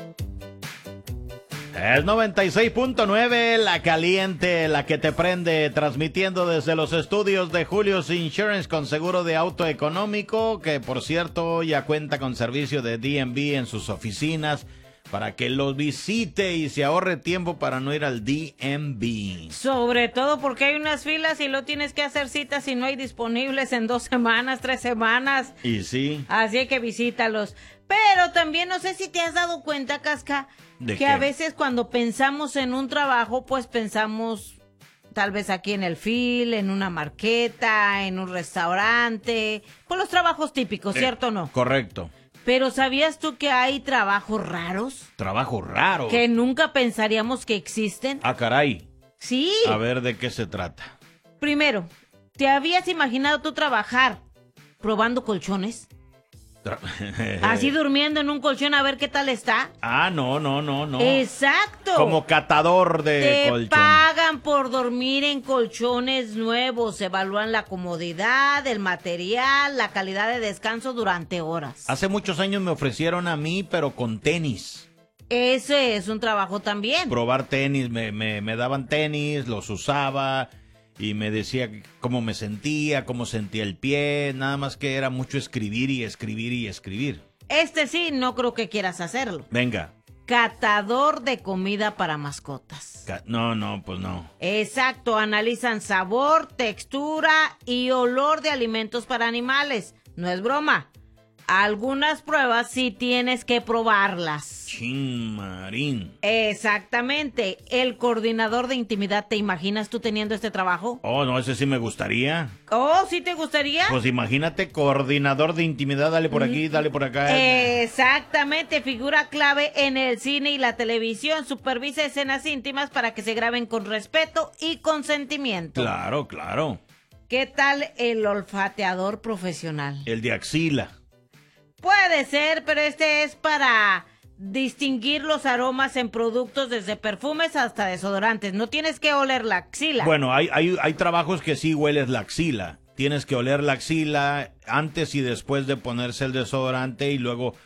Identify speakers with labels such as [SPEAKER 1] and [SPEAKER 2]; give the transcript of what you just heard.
[SPEAKER 1] Es 96.9, la caliente, la que te prende, transmitiendo desde los estudios de Julius Insurance con seguro de auto económico, que por cierto ya cuenta con servicio de DMV en sus oficinas, para que los visite y se ahorre tiempo para no ir al DMV.
[SPEAKER 2] Sobre todo porque hay unas filas y lo tienes que hacer citas y no hay disponibles en 2 semanas, 3 semanas.
[SPEAKER 1] Y sí.
[SPEAKER 2] Así que visítalos. Pero también no sé si te has dado cuenta, Casca, que a veces cuando pensamos en un trabajo, pues pensamos tal vez aquí en el fil, en una marqueta, en un restaurante, pues los trabajos típicos, ¿cierto o no?
[SPEAKER 1] Correcto.
[SPEAKER 2] Pero ¿sabías tú que hay trabajos raros?
[SPEAKER 1] ¿Trabajos raros?
[SPEAKER 2] Que nunca pensaríamos que existen.
[SPEAKER 1] Ah, caray.
[SPEAKER 2] Sí.
[SPEAKER 1] A ver, ¿de qué se trata?
[SPEAKER 2] Primero, ¿te habías imaginado tú trabajar probando colchones? Así durmiendo en un colchón a ver qué tal está.
[SPEAKER 1] Ah, no.
[SPEAKER 2] Exacto.
[SPEAKER 1] Como catador de
[SPEAKER 2] colchones. Te pagan por dormir en colchones nuevos. Evalúan la comodidad, el material, la calidad de descanso durante horas.
[SPEAKER 1] Hace muchos años me ofrecieron a mí, pero con tenis.
[SPEAKER 2] Ese es un trabajo también.
[SPEAKER 1] Probar tenis, me daban tenis, los usaba y me decía cómo me sentía, cómo sentía el pie, nada más que era mucho escribir y escribir y escribir.
[SPEAKER 2] Sí, no creo que quieras hacerlo.
[SPEAKER 1] Venga.
[SPEAKER 2] Catador de comida para mascotas.
[SPEAKER 1] No, pues no.
[SPEAKER 2] Exacto, analizan sabor, textura y olor de alimentos para animales. No es broma. Algunas pruebas sí tienes que probarlas.
[SPEAKER 1] Chinmarín.
[SPEAKER 2] Exactamente. El coordinador de intimidad, ¿te imaginas tú teniendo este trabajo?
[SPEAKER 1] Oh, no, ese sí me gustaría.
[SPEAKER 2] Oh, ¿sí te gustaría?
[SPEAKER 1] Pues imagínate, coordinador de intimidad, dale por aquí, dale por acá.
[SPEAKER 2] Exactamente, figura clave en el cine y la televisión. Supervisa escenas íntimas para que se graben con respeto y consentimiento.
[SPEAKER 1] Claro.
[SPEAKER 2] ¿Qué tal el olfateador profesional?
[SPEAKER 1] El de axila.
[SPEAKER 2] Puede ser, pero es para distinguir los aromas en productos desde perfumes hasta desodorantes. No tienes que oler la axila.
[SPEAKER 1] Bueno, hay trabajos que sí hueles la axila. Tienes que oler la axila antes y después de ponerse el desodorante y luego